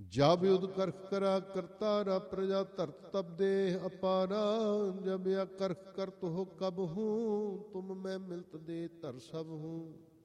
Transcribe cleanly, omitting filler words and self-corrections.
जब युद्ध करख करा करतारा प्रजा धरत तब देह अपारा जब या करख करत हो कब हूँ तुम मैं मिलत दे धर सब हूँ।